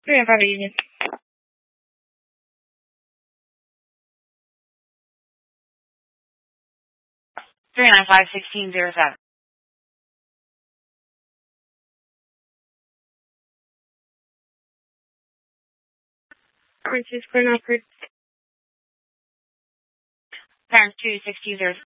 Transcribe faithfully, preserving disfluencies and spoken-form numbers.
three nine five Union. three nine five, sixteen zero seven. Princess Glen Upward. Parents two, six two zero.